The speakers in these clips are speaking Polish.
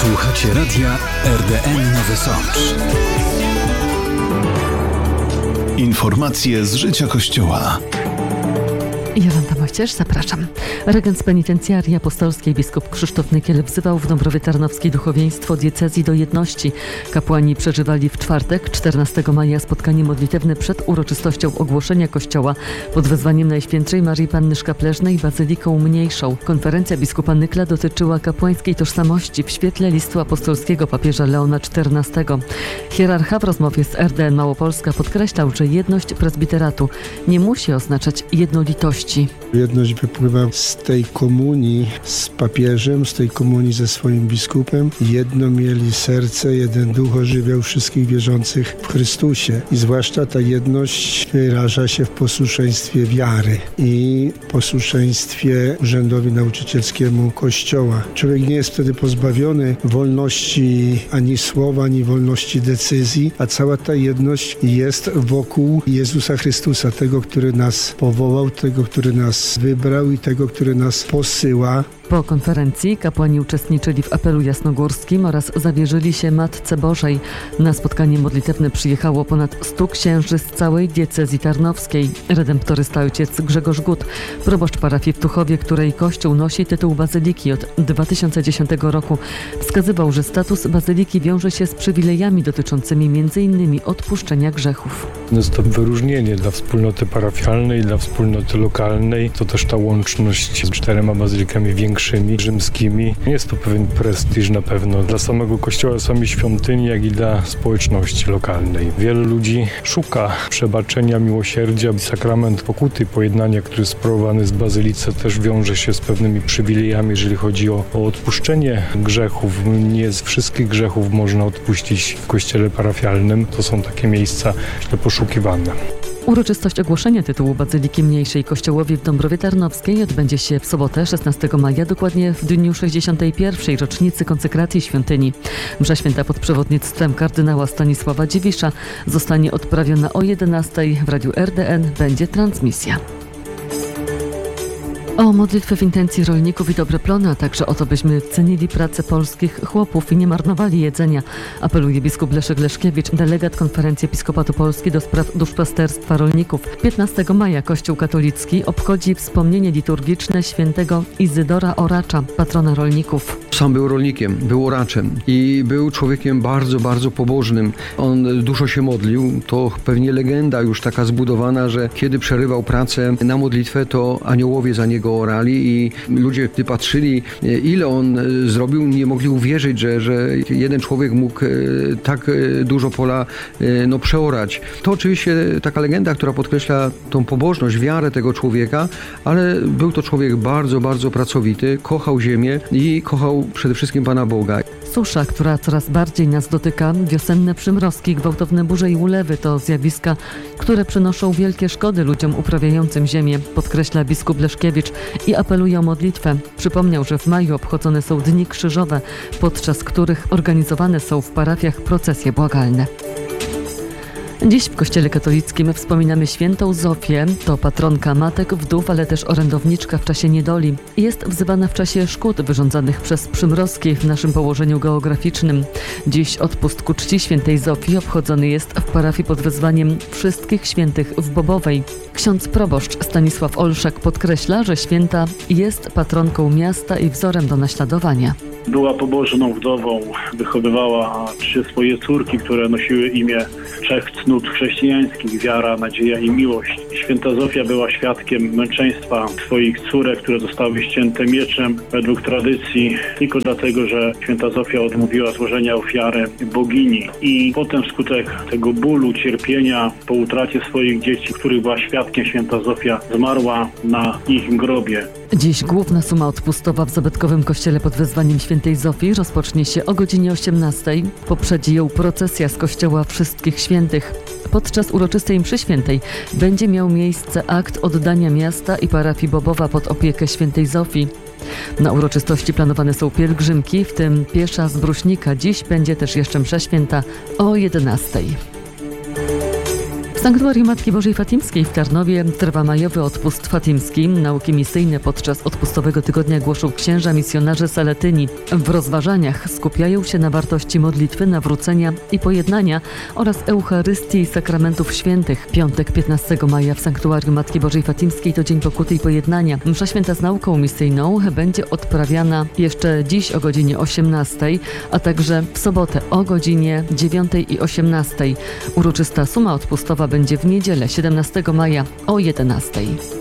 Słuchacie radia RDN Nowy Sącz. Informacje z życia Kościoła. Jolanta Mościerz, zapraszam. Regent z penitencjarii apostolskiej biskup Krzysztof Nykiel wzywał w Dąbrowie Tarnowskiej duchowieństwo diecezji do jedności. Kapłani przeżywali w czwartek, 14 maja, spotkanie modlitewne przed uroczystością ogłoszenia Kościoła pod wezwaniem Najświętszej Marii Panny Szkapleżnej Bazyliką Mniejszą. Konferencja biskupa Nykla dotyczyła kapłańskiej tożsamości w świetle listu apostolskiego papieża Leona XIV. Hierarcha w rozmowie z RDN Małopolska podkreślał, że jedność prezbiteratu nie musi oznaczać jednolitości. Jedność wypływa z tej komunii z papieżem, z tej komunii ze swoim biskupem. Jedno mieli serce, jeden duch ożywiał wszystkich wierzących w Chrystusie. I zwłaszcza ta jedność wyraża się w posłuszeństwie wiary i posłuszeństwie urzędowi nauczycielskiemu Kościoła. Człowiek nie jest wtedy pozbawiony wolności ani słowa, ani wolności decyzji, a cała ta jedność jest wokół Jezusa Chrystusa, tego, który nas powołał, tego, który nas wybrał i tego, który nas posyła. Po konferencji kapłani uczestniczyli w apelu jasnogórskim oraz zawierzyli się Matce Bożej. Na spotkanie modlitewne przyjechało ponad 100 księży z całej diecezji tarnowskiej. Redemptorysta ojciec Grzegorz Gut, proboszcz parafii w Tuchowie, której Kościół nosi tytuł bazyliki od 2010 roku, wskazywał, że status bazyliki wiąże się z przywilejami dotyczącymi m.in. odpuszczenia grzechów. Jest to wyróżnienie dla wspólnoty parafialnej, dla wspólnoty lokalnej. To też ta łączność z 4 bazylikami większymi, rzymskimi. Jest to pewien prestiż na pewno dla samego Kościoła, samej świątyni, jak i dla społeczności lokalnej. Wielu ludzi szuka przebaczenia, miłosierdzia. Sakrament pokuty, pojednania, który jest sprawowany z bazylice, też wiąże się z pewnymi przywilejami, jeżeli chodzi o odpuszczenie grzechów. Nie z wszystkich grzechów można odpuścić w kościele parafialnym. To są takie miejsca poszukiwane. Uroczystość ogłoszenia tytułu Bazyliki Mniejszej Kościołowi w Dąbrowie Tarnowskiej odbędzie się w sobotę 16 maja, dokładnie w dniu 61. rocznicy konsekracji świątyni. Msza święta pod przewodnictwem kardynała Stanisława Dziwisza zostanie odprawiona o 11:00. W radiu RDN będzie transmisja. O modlitwę w intencji rolników i dobre plony, a także o to, byśmy cenili pracę polskich chłopów i nie marnowali jedzenia, apeluje biskup Leszek Leszkiewicz, delegat Konferencji Episkopatu Polski do spraw duszpasterstwa rolników. 15 maja Kościół katolicki obchodzi wspomnienie liturgiczne świętego Izydora Oracza, patrona rolników. Sam był rolnikiem, był oraczem i był człowiekiem bardzo, bardzo pobożnym. On dużo się modlił. To pewnie legenda już taka zbudowana, że kiedy przerywał pracę na modlitwę, to aniołowie za niego orali i ludzie, gdy patrzyli, ile on zrobił, nie mogli uwierzyć, że jeden człowiek mógł tak dużo pola przeorać. To oczywiście taka legenda, która podkreśla tą pobożność, wiarę tego człowieka, ale był to człowiek bardzo, bardzo pracowity, kochał ziemię i kochał przede wszystkim Pana Boga. Susza, która coraz bardziej nas dotyka, wiosenne przymrozki, gwałtowne burze i ulewy to zjawiska, które przynoszą wielkie szkody ludziom uprawiającym ziemię, podkreśla biskup Leszkiewicz i apeluje o modlitwę. Przypomniał, że w maju obchodzone są Dni Krzyżowe, podczas których organizowane są w parafiach procesje błagalne. Dziś w Kościele katolickim wspominamy świętą Zofię, to patronka matek, wdów, ale też orędowniczka w czasie niedoli. Jest wzywana w czasie szkód wyrządzanych przez przymrozki w naszym położeniu geograficznym. Dziś odpust ku czci świętej Zofii obchodzony jest w parafii pod wezwaniem Wszystkich Świętych w Bobowej. Ksiądz proboszcz Stanisław Olszak podkreśla, że święta jest patronką miasta i wzorem do naśladowania. Była pobożną wdową, wychowywała 3 swoje córki, które nosiły imię 3 cnót chrześcijańskich: wiara, nadzieja i miłość. Święta Zofia była świadkiem męczeństwa swoich córek, które zostały ścięte mieczem według tradycji, tylko dlatego, że święta Zofia odmówiła złożenia ofiary bogini. I potem wskutek tego bólu, cierpienia, po utracie swoich dzieci, których była świadkiem, święta Zofia zmarła na ich grobie. Dziś główna suma odpustowa w zabytkowym kościele pod wezwaniem świętej Zofii rozpocznie się o godzinie 18:00. Poprzedzi ją procesja z kościoła Wszystkich Świętych. Podczas uroczystej mszy świętej będzie miał miejsce akt oddania miasta i parafii Bobowa pod opiekę świętej Zofii. Na uroczystości planowane są pielgrzymki, w tym piesza z Bruśnika. Dziś będzie też jeszcze msza święta o 11:00. W Sanktuarium Matki Bożej Fatimskiej w Tarnowie trwa majowy odpust fatimski. Nauki misyjne podczas odpustowego tygodnia głoszą księża misjonarze Saletyni. W rozważaniach skupiają się na wartości modlitwy, nawrócenia i pojednania oraz Eucharystii i sakramentów świętych. Piątek 15 maja w Sanktuarium Matki Bożej Fatimskiej to Dzień Pokuty i Pojednania. Msza święta z nauką misyjną będzie odprawiana jeszcze dziś o godzinie 18, a także w sobotę o godzinie 9 i 18. Uroczysta suma odpustowa będzie w niedzielę 17 maja o 11.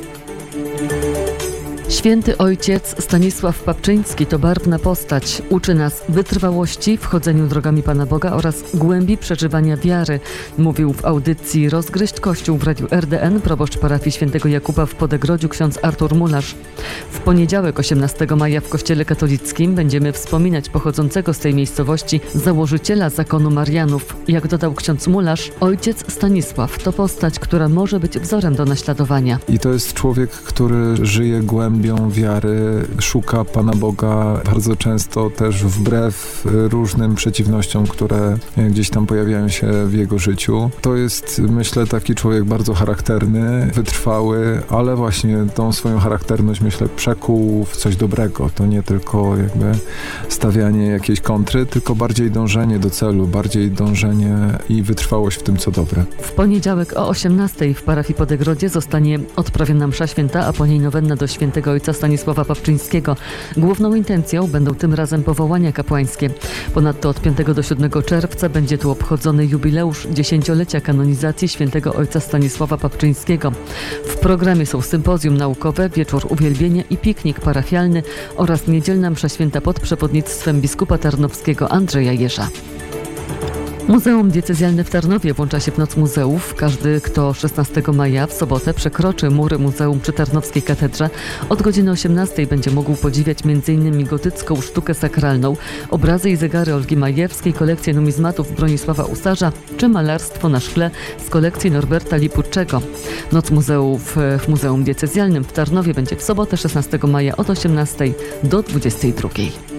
Święty Ojciec Stanisław Papczyński to barwna postać. Uczy nas wytrwałości w chodzeniu drogami Pana Boga oraz głębi przeżywania wiary. Mówił w audycji Rozgryźć Kościół w Radiu RDN proboszcz parafii Świętego Jakuba w Podegrodziu ksiądz Artur Mularz. W poniedziałek 18 maja w Kościele Katolickim będziemy wspominać pochodzącego z tej miejscowości założyciela zakonu Marianów. Jak dodał ksiądz Mularz, ojciec Stanisław to postać, która może być wzorem do naśladowania. I to jest człowiek, który żyje głębią wiary, szuka Pana Boga bardzo często też wbrew różnym przeciwnościom, które gdzieś tam pojawiają się w jego życiu. To jest, myślę, taki człowiek bardzo charakterny, wytrwały, ale właśnie tą swoją charakterność, myślę, przekuł w coś dobrego. To nie tylko jakby stawianie jakiejś kontry, tylko bardziej dążenie do celu, bardziej dążenie i wytrwałość w tym, co dobre. W poniedziałek o 18 w parafii Podegrodzie zostanie odprawiona msza święta, a po niej nowenna do świętego ojca Stanisława Papczyńskiego. Główną intencją będą tym razem powołania kapłańskie. Ponadto od 5 do 7 czerwca będzie tu obchodzony jubileusz 10-lecia kanonizacji świętego ojca Stanisława Papczyńskiego. W programie są sympozjum naukowe, wieczór uwielbienia i piknik parafialny oraz niedzielna msza święta pod przewodnictwem biskupa tarnowskiego Andrzeja Jerza. Muzeum Diecezjalne w Tarnowie włącza się w Noc Muzeów. Każdy, kto 16 maja w sobotę przekroczy mury muzeum przy Tarnowskiej Katedrze, od godziny 18 będzie mógł podziwiać m.in. gotycką sztukę sakralną, obrazy i zegary Olgi Majewskiej, kolekcję numizmatów Bronisława Usarza czy malarstwo na szkle z kolekcji Norberta Lipuczczego. Noc Muzeów w Muzeum Diecezjalnym w Tarnowie będzie w sobotę 16 maja od 18 do 22.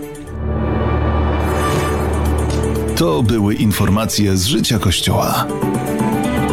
To były informacje z życia Kościoła.